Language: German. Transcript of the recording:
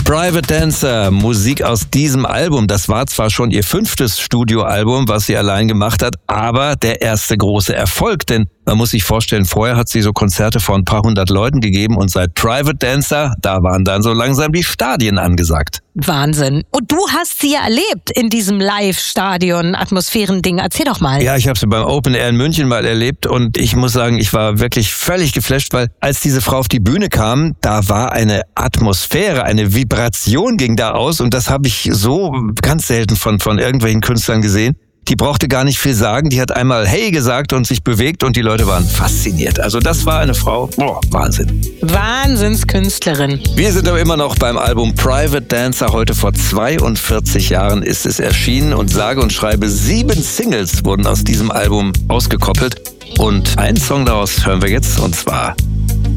Private Dancer, Musik aus diesem Album. Das war zwar schon ihr 5. Studioalbum, was sie allein gemacht hat, aber der erste große Erfolg, denn man muss sich vorstellen, vorher hat sie so Konzerte vor ein paar hundert Leuten gegeben und seit Private Dancer, da waren dann so langsam die Stadien angesagt. Wahnsinn. Und du hast sie ja erlebt in diesem Live-Stadion-Atmosphären-Ding. Erzähl doch mal. Ja, ich habe sie beim Open Air in München mal erlebt und ich muss sagen, ich war wirklich völlig geflasht, weil als diese Frau auf die Bühne kam, da war eine Atmosphäre, eine Vibration ging da aus und das habe ich so ganz selten von irgendwelchen Künstlern gesehen. Die brauchte gar nicht viel sagen, die hat einmal Hey gesagt und sich bewegt und die Leute waren fasziniert. Also das war eine Frau, Wahnsinn. Wahnsinnskünstlerin. Wir sind aber immer noch beim Album Private Dancer. Heute vor 42 Jahren ist es erschienen und sage und schreibe 7 Singles wurden aus diesem Album ausgekoppelt. Und einen Song daraus hören wir jetzt und zwar